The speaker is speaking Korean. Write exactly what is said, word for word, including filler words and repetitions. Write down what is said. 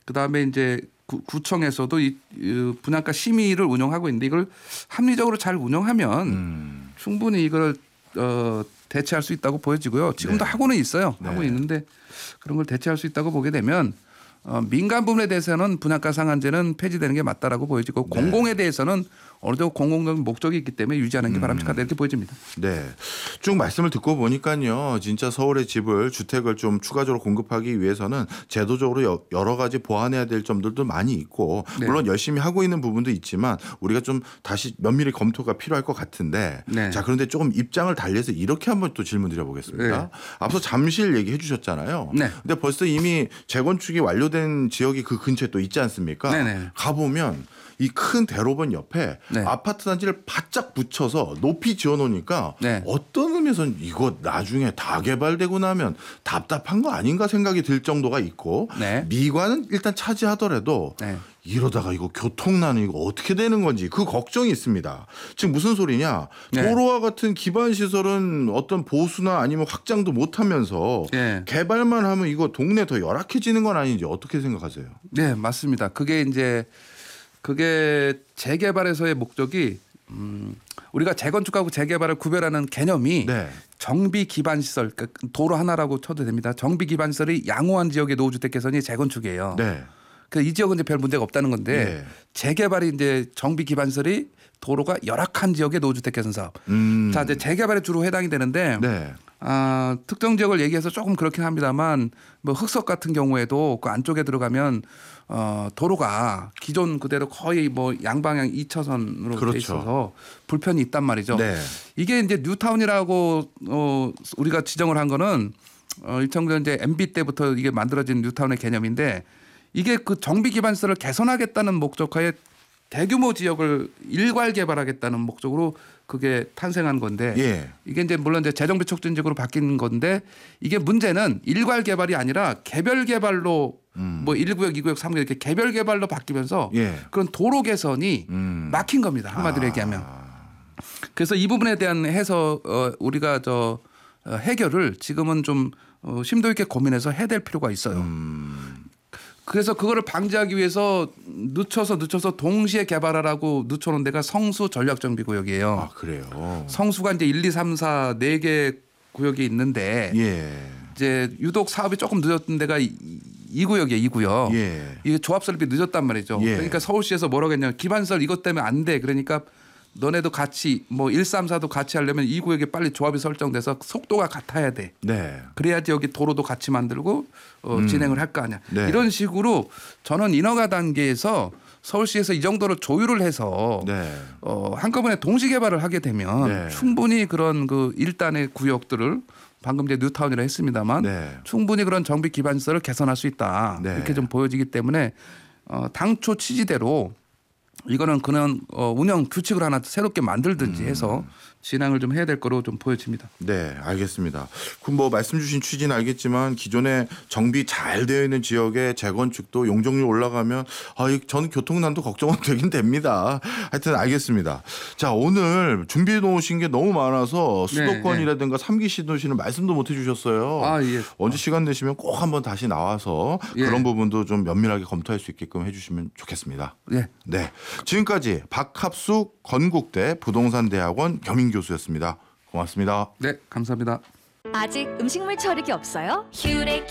그다음에 이제 구, 구청에서도 이, 이 분양가 심의를 운영하고 있는데 이걸 합리적으로 잘 운영하면 음. 충분히 이걸 어, 대체할 수 있다고 보여지고요. 지금도 네. 하고는 있어요. 네. 하고 있는데 그런 걸 대체할 수 있다고 보게 되면 어, 민간 부분에 대해서는 분양가 상한제는 폐지되는 게 맞다라고 보여지고 네. 공공에 대해서는 어느 정도 공공적인 목적이 있기 때문에 유지하는 게 음. 바람직하다 이렇게 보여집니다. 네, 쭉 말씀을 듣고 보니까요. 진짜 서울의 집을 주택을 좀 추가적으로 공급하기 위해서는 제도적으로 여러 가지 보완해야 될 점들도 많이 있고 네. 물론 열심히 하고 있는 부분도 있지만 우리가 좀 다시 면밀히 검토가 필요할 것 같은데 네. 자 그런데 조금 입장을 달리해서 이렇게 한번 또 질문 드려보겠습니다. 네. 앞서 잠실 얘기해 주셨잖아요. 네. 근데 벌써 이미 재건축이 완료된 지역이 그 근처에 또 있지 않습니까? 네네. 가보면 이 큰 대로변 옆에 네. 아파트 단지를 바짝 붙여서 높이 지어놓으니까 네. 어떤 의미에서는 이거 나중에 다 개발되고 나면 답답한 거 아닌가 생각이 들 정도가 있고 네. 미관은 일단 차지하더라도 네. 이러다가 이거 교통난이 이거 어떻게 되는 건지 그 걱정이 있습니다. 지금 무슨 소리냐. 네. 도로와 같은 기반 시설은 어떤 보수나 아니면 확장도 못하면서 네. 개발만 하면 이거 동네 더 열악해지는 건 아닌지 어떻게 생각하세요? 네 맞습니다. 그게 이제 그게 재개발에서의 목적이 음, 우리가 재건축하고 재개발을 구별하는 개념이 네. 정비 기반 시설 그러니까 도로 하나라고 쳐도 됩니다. 정비 기반 시설이 양호한 지역의 노후주택 개선이 재건축이에요. 네. 그래서 이 지역은 이제 별 문제가 없다는 건데 네. 재개발이 이제 정비 기반 시설이 도로가 열악한 지역의 노후주택 개선 사업. 음. 자 이제 재개발에 주로 해당이 되는데. 네. 아, 특정 지역을 얘기해서 조금 그렇긴 합니다만 뭐 흑석 같은 경우에도 그 안쪽에 들어가면 어, 도로가 기존 그대로 거의 뭐 양방향 이 차선으로 그렇죠. 돼 있어서 불편이 있단 말이죠. 네. 이게 이제 뉴타운이라고 어, 우리가 지정을 한 거는 어, 이천구 엠비 때부터 이게 만들어진 뉴타운의 개념인데 이게 그 정비 기반 시설을 개선하겠다는 목적하에 대규모 지역을 일괄 개발하겠다는 목적으로 그게 탄생한 건데 예. 이게 이제 물론 이제 재정비 촉진적으로 바뀐 건데 이게 문제는 일괄 개발이 아니라 개별 개발로 음. 뭐 일 구역, 이 구역, 삼 구역 이렇게 개별 개발로 바뀌면서 예. 그런 도로 개선이 음. 막힌 겁니다. 한마디로 아. 얘기하면. 그래서 이 부분에 대한 해서 어, 우리가 저 어, 해결을 지금은 좀 어, 심도 있게 고민해서 해야 될 필요가 있어요. 음. 그래서 그거를 방지하기 위해서 늦춰서 늦춰서 동시에 개발하라고 늦춰놓은 데가 성수 전략정비구역이에요. 아 그래요. 성수가 이제 일, 이, 삼, 사 네 개 구역이 있는데 예. 이제 유독 사업이 조금 늦었던 데가 이, 이 구역이에요. 이 구역. 예. 이게 조합 설립이 늦었단 말이죠. 예. 그러니까 서울시에서 뭐라고 했냐면 기반시설 이것 때문에 안 돼. 그러니까 너네도 같이 뭐 일, 삼, 사도 같이 하려면 이 구역에 빨리 조합이 설정돼서 속도가 같아야 돼. 네. 그래야지 여기 도로도 같이 만들고 어, 음. 진행을 할 거 아니야. 네. 이런 식으로 전원 인허가 단계에서 서울시에서 이 정도로 조율을 해서 네. 어, 한꺼번에 동시 개발을 하게 되면 네. 충분히 그런 그 일단의 구역들을 방금 이제 뉴타운이라 했습니다만 네. 충분히 그런 정비 기반 시설을 개선할 수 있다. 네. 이렇게 좀 보여지기 때문에 어, 당초 취지대로 이거는 그냥 어, 운영 규칙을 하나 새롭게 만들든지 해서 진행을 좀 해야 될 거로 좀 보여집니다. 네, 알겠습니다. 그럼 뭐 말씀 주신 취지는 알겠지만 기존에 정비 잘 되어 있는 지역의 재건축도 용적률 올라가면 아, 저는 교통난도 걱정은 되긴 됩니다. 하여튼 알겠습니다. 자, 오늘 준비해 놓으신 게 너무 많아서 수도권이라든가 네, 네. 삼 기 신도시는 말씀도 못 해주셨어요. 아, 예. 언제 시간 되시면 꼭 한번 다시 나와서 예. 그런 부분도 좀 면밀하게 검토할 수 있게끔 해주시면 좋겠습니다. 예. 네. 지금까지 박합수 건국대 부동산대학원 겸임 교수였습니다. 고맙습니다. 네, 감사합니다. 아직 음식물 처리기 없어요? 휴렉